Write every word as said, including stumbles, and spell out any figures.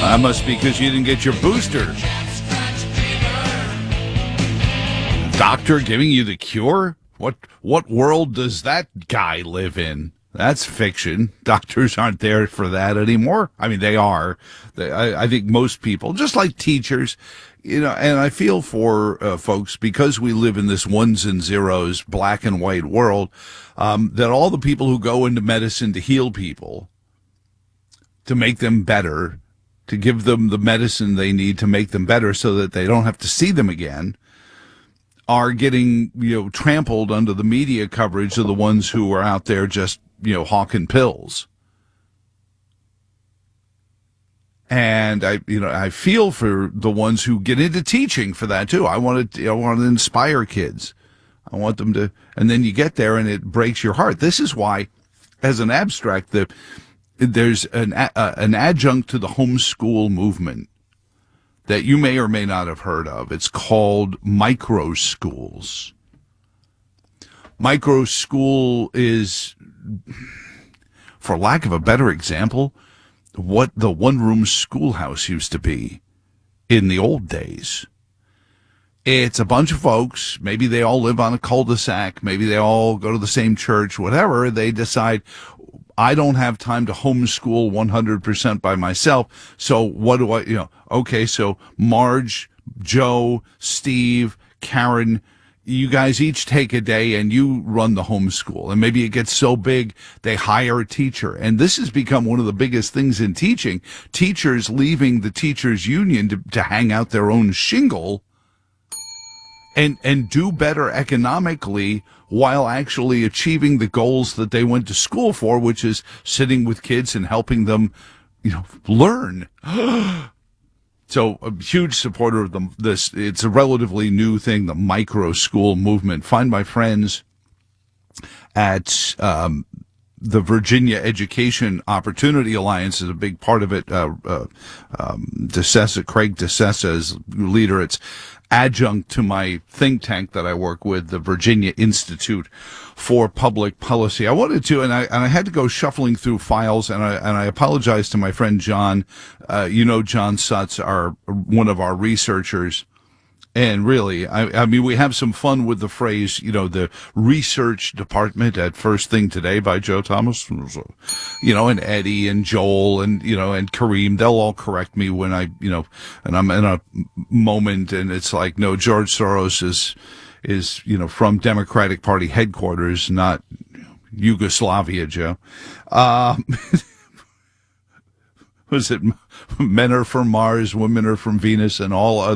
That must be because you didn't get your booster. Doctor giving you the cure? What what world does that guy live in? That's fiction. Doctors aren't there for that anymore. I mean, they are. They, I, I think most people, just like teachers, you know, and I feel for uh, folks, because we live in this ones and zeros, black and white world, um, that all the people who go into medicine to heal people, to make them better, to give them the medicine they need to make them better so that they don't have to see them again, are getting, you know, trampled under the media coverage of the ones who are out there just, you know, hawking pills. And I, you know, I feel for the ones who get into teaching for that too. I want to, I want to inspire kids. I want them to, and then you get there and it breaks your heart. This is why, as an abstract, the there's an uh, an adjunct to the homeschool movement that you may or may not have heard of. It's called micro schools. Micro school is, for lack of a better example, what the one-room schoolhouse used to be in the old days. It's a bunch of folks, maybe they all live on a cul-de-sac, maybe they all go to the same church, whatever. They decide, I don't have time to homeschool one hundred percent by myself, so what do I, you know, okay, so Marge, Joe, Steve, Karen, you guys each take a day and you run the homeschool. And maybe it gets so big, they hire a teacher. And this has become one of the biggest things in teaching. Teachers leaving the teachers union to, to hang out their own shingle and, and do better economically while actually achieving the goals that they went to school for, which is sitting with kids and helping them, you know, learn. So a huge supporter of the, this. It's a relatively new thing, the micro school movement. Find my friends at um, the Virginia Education Opportunity Alliance is a big part of it. Uh, uh, um, DeSessa, Craig DeSessa is leader. It's adjunct to my think tank that I work with, the Virginia Institute for Public Policy. I wanted to, and I and I had to go shuffling through files, and I and I apologize to my friend John. Uh, you know, John Sutz, our one of our researchers. And really, I, I mean, we have some fun with the phrase, you know, the research department at First Thing Today by Joe Thomas, you know, and Eddie and Joel and, you know, and Kareem. They'll all correct me when I, you know, and I'm in a moment and it's like, no, George Soros is, is, you know, from Democratic Party headquarters, not Yugoslavia, Joe. Um, was it men are from Mars, women are from Venus, and all other